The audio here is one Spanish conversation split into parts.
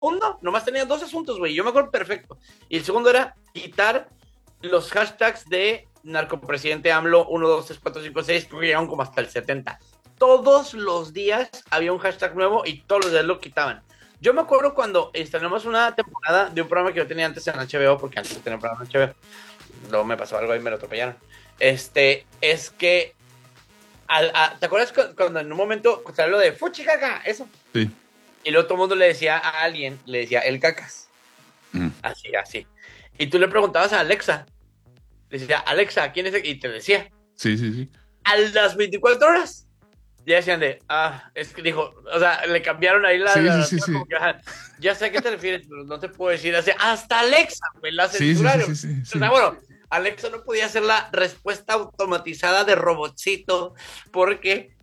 segundo, nomás tenía 2 asuntos, güey. Yo me acuerdo perfecto. Y el segundo era quitar los hashtags de narcopresidente AMLO 1, 2, 3, 4, 5, 6, creo que llegaron como hasta el 70. Todos los días había un hashtag nuevo y todos los días lo quitaban. Yo me acuerdo cuando estrenamos una temporada de un programa que yo tenía antes en HBO, porque antes tenía un programa en HBO, luego me pasó algo y me lo atropellaron. Es que, ¿te acuerdas cuando en un momento salió lo de fuchi caca? Eso. Sí. Y luego todo el mundo le decía a alguien, le decía el cacas. Así. Y tú le preguntabas a Alexa, le decía, Alexa, ¿quién es el? Y te decía. Sí. A las 24 horas. Ya decían es que dijo, o sea, le cambiaron ahí la... Sí. Que, ya sé a qué te refieres, pero no te puedo decir así. Hasta Alexa, güey, la censuraron. Sí. O sea, bueno, Alexa no podía hacer la respuesta automatizada de robotcito, porque...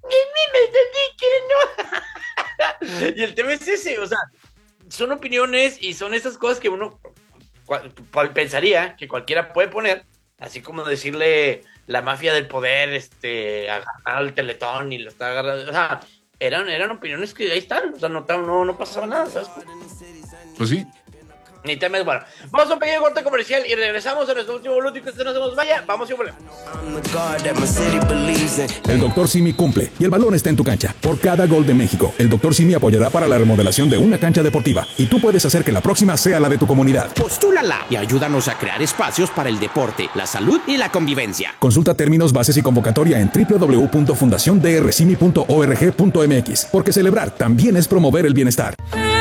Y el tema es ese, o sea, son opiniones y son esas cosas que uno pensaría que cualquiera puede poner, así como decirle... la mafia del poder, agarrar al Teletón y lo está agarrando, o sea, eran opiniones que ahí están, o sea, no pasaba nada, ¿sabes? Pues sí. Ni temes, bueno, vamos a un pequeño corte comercial y regresamos a nuestro último minuto y que no se nos vaya, vamos y volvemos. El Dr. Simi cumple y el balón está en tu cancha. Por cada gol de México, el Dr. Simi apoyará para la remodelación de una cancha deportiva y tú puedes hacer que la próxima sea la de tu comunidad. Postúlala y ayúdanos a crear espacios para el deporte, la salud y la convivencia. Consulta términos, bases y convocatoria en www.fundaciondrsimi.org.mx, porque celebrar también es promover el bienestar.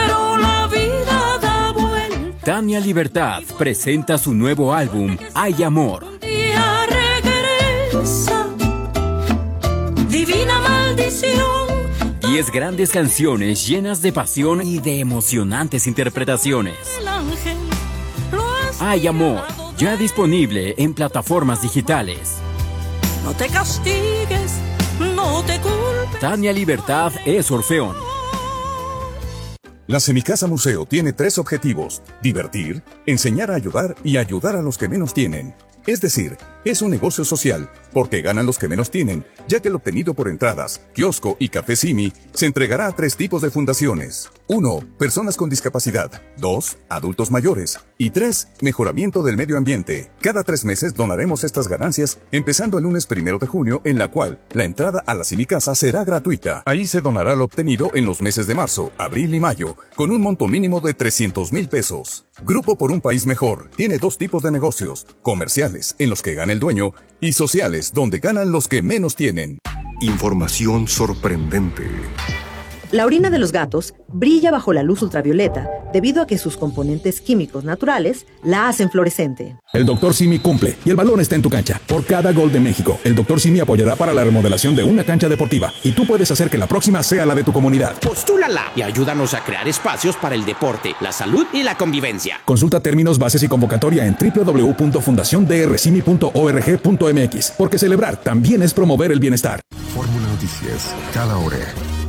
Tania Libertad presenta su nuevo álbum, Hay Amor. Divina maldición. 10 grandes canciones llenas de pasión y de emocionantes interpretaciones. Hay Amor, ya disponible en plataformas digitales. No te castigues, no te culpes. Tania Libertad es Orfeón. La Semicasa Museo tiene 3 objetivos: divertir, enseñar a ayudar y ayudar a los que menos tienen. Es decir, es un negocio social, porque ganan los que menos tienen, ya que el obtenido por entradas, kiosco y café Simi se entregará a 3 tipos de fundaciones. 1. Personas con discapacidad. 2. Adultos mayores. Y 3. Mejoramiento del medio ambiente. Cada 3 meses donaremos estas ganancias, empezando el lunes 1 de junio, en la cual la entrada a la Semicasa será gratuita. Ahí se donará lo obtenido en los meses de marzo, abril y mayo, con un monto mínimo de 300,000 pesos. Grupo por un País Mejor tiene 2 tipos de negocios: comerciales, en los que gana el dueño, y sociales, donde ganan los que menos tienen. Información sorprendente. La orina de los gatos brilla bajo la luz ultravioleta debido a que sus componentes químicos naturales la hacen fluorescente. El Dr. Simi cumple y el balón está en tu cancha. Por cada gol de México, el Dr. Simi apoyará para la remodelación de una cancha deportiva y tú puedes hacer que la próxima sea la de tu comunidad. Postúlala y ayúdanos a crear espacios para el deporte, la salud y la convivencia. Consulta términos, bases y convocatoria en www.fundaciondrsimi.org.mx, porque celebrar también es promover el bienestar. Fórmula Noticias, cada hora.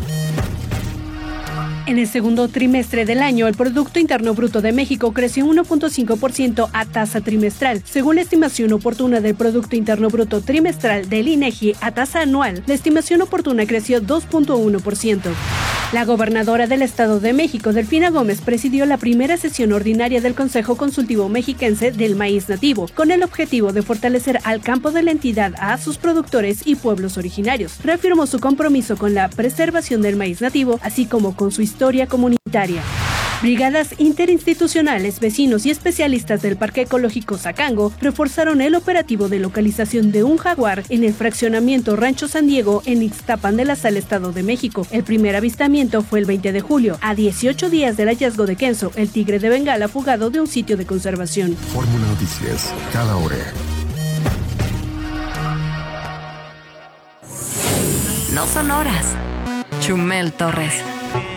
En el segundo trimestre del año, el Producto Interno Bruto de México creció 1.5% a tasa trimestral. Según la estimación oportuna del Producto Interno Bruto trimestral del INEGI a tasa anual, la estimación oportuna creció 2.1%. La gobernadora del Estado de México, Delfina Gómez, presidió la primera sesión ordinaria del Consejo Consultivo Mexiquense del Maíz Nativo, con el objetivo de fortalecer al campo de la entidad, a sus productores y pueblos originarios. Reafirmó su compromiso con la preservación del maíz nativo, así como con su historia comunitaria. Brigadas interinstitucionales, vecinos y especialistas del Parque Ecológico Zacango reforzaron el operativo de localización de un jaguar en el fraccionamiento Rancho San Diego en Ixtapan de la Sal, Estado de México. El primer avistamiento fue el 20 de julio, a 18 días del hallazgo de Kenzo, el tigre de Bengala fugado de un sitio de conservación. Fórmula Noticias, cada hora. No son horas. Chumel Torres.